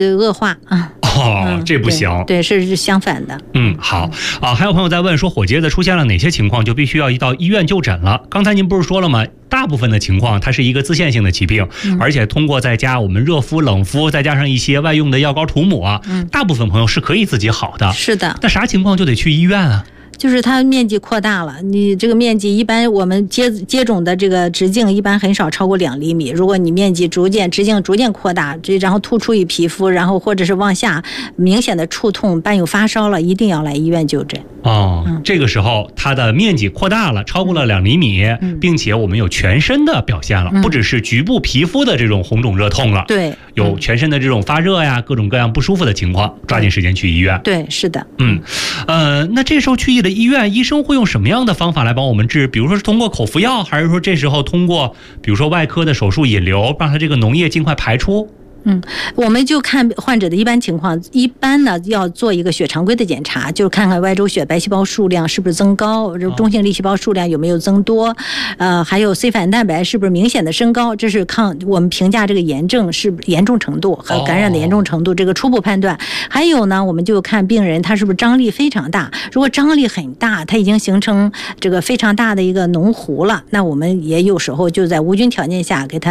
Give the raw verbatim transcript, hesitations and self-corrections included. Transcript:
恶化啊。 哦， 嗯、 这不行。 对，对，是是相反的。 嗯，好啊。还有朋友在问说，火疖子出现了哪些情况就必须要到医院就诊了？刚才您不是说了吗？大部分的情况它是一个自限性的疾病，嗯、而且通过在家我们热敷、冷敷，再加上一些外用的药膏涂抹，嗯、大部分朋友是可以自己好的。 是的。 那啥情况就得去医院啊？ 就是它面积扩大了，你这个面积一般我们接接种的这个直径一般很少超过两厘米。如果你面积逐渐直径逐渐扩大，然后突出于皮肤，然后或者是往下明显的触痛，伴有发烧了，一定要来医院就诊。 哦，嗯、这个时候它的面积扩大了，超过了两厘米，嗯、并且我们有全身的表现了，嗯、不只是局部皮肤的这种红肿热痛了， 对， 有全身的这种发热呀，各种各样不舒服的情况，抓紧时间去医院。 对，是的。 嗯，呃，那这时候去医院，医生会用什么样的方法来帮我们治？比如说是通过口服药，还是说这时候通过比如说外科的手术引流，让它这个脓液尽快排出？ 嗯，我们就看患者的一般情况，一般呢要做一个血常规的检查，就是看看外周血白细胞数量是不是增高，中性粒细胞数量有没有增多，呃，还有 C 反蛋白是不是明显的升高，这是抗我们评价这个炎症是严重程度和感染的严重程度，这个初步判断。还有呢，我们就看病人他是不是张力非常大，如果张力很大，他已经形成这个非常大的一个脓糊了，那我们也有时候就在无菌条件下给他